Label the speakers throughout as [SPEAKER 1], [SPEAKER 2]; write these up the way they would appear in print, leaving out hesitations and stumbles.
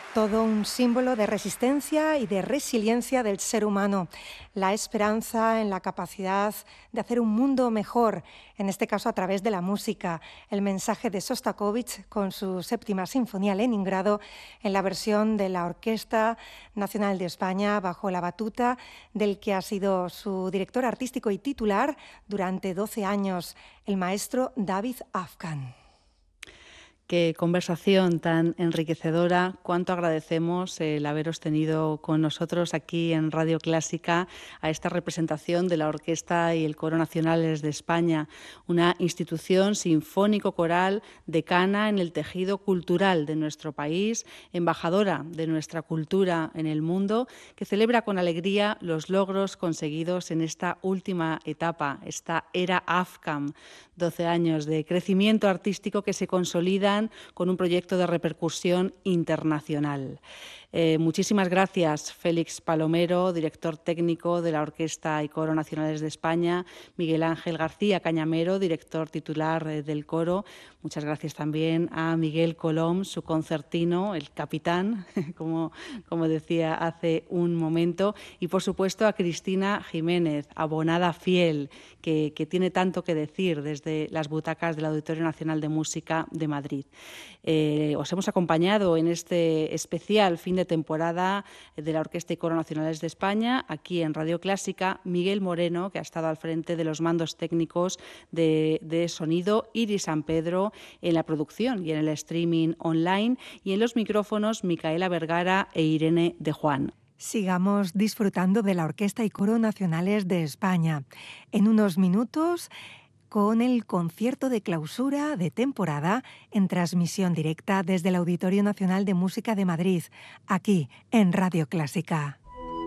[SPEAKER 1] Todo un símbolo de resistencia y de resiliencia del ser humano. La esperanza en la capacidad de hacer un mundo mejor, en este caso a través de la música. El mensaje de Sostakovich con su séptima sinfonía Leningrado en la versión de la Orquesta Nacional de España bajo la batuta del que ha sido su director artístico y titular durante 12 años, el maestro David Afgan.
[SPEAKER 2] Qué conversación tan enriquecedora. Cuánto agradecemos el haberos tenido con nosotros aquí en Radio Clásica a esta representación de la Orquesta y el Coro Nacionales de España, una institución sinfónico-coral decana en el tejido cultural de nuestro país, embajadora de nuestra cultura en el mundo, que celebra con alegría los logros conseguidos en esta última etapa, esta era Afgan, 12 años de crecimiento artístico que se consolidan con un proyecto de repercusión internacional. Muchísimas gracias, Félix Palomero, director técnico de la Orquesta y Coro Nacionales de España, Miguel Ángel García Cañamero, director titular del coro. Muchas gracias también a Miguel Colom, su concertino, el capitán, como decía hace un momento, y por supuesto a Cristina Jiménez, abonada fiel, que tiene tanto que decir desde las butacas del Auditorio Nacional de Música de Madrid. Os hemos acompañado en este especial fin de temporada de la Orquesta y Coro Nacionales de España, aquí en Radio Clásica, Miguel Moreno, que ha estado al frente de los mandos técnicos de sonido, Iris San Pedro en la producción y en el streaming online, y en los micrófonos Micaela Vergara e Irene de Juan.
[SPEAKER 1] Sigamos disfrutando de la Orquesta y Coro Nacionales de España. En unos minutos, con el concierto de clausura de temporada en transmisión directa desde el Auditorio Nacional de Música de Madrid, aquí en Radio Clásica.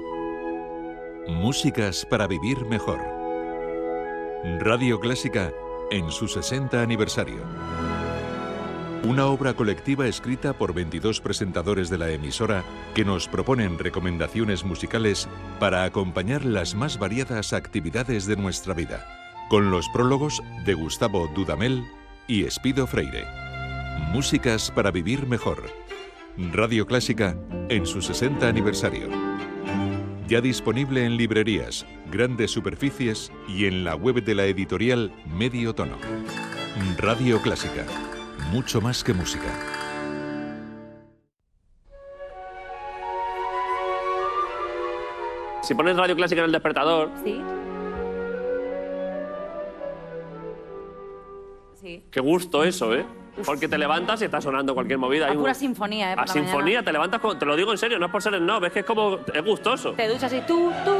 [SPEAKER 3] Músicas para vivir mejor. Radio Clásica en su 60 aniversario. Una obra colectiva escrita por 22 presentadores de la emisora que nos proponen recomendaciones musicales para acompañar las más variadas actividades de nuestra vida, con los prólogos de Gustavo Dudamel y Espido Freire. Músicas para vivir mejor. Radio Clásica en su 60 aniversario. Ya disponible en librerías, grandes superficies y en la web de la editorial Medio Tono. Radio Clásica. Mucho más que música.
[SPEAKER 4] Si pones Radio Clásica en el despertador...
[SPEAKER 5] Sí.
[SPEAKER 4] Sí. Qué gusto eso, ¿eh? Porque te levantas y está sonando cualquier movida.
[SPEAKER 5] A pura sinfonía, ¿eh?
[SPEAKER 4] A sinfonía, te levantas, te lo digo en serio, no es por ser el no, ves que es como, es gustoso.
[SPEAKER 5] Te duchas y tú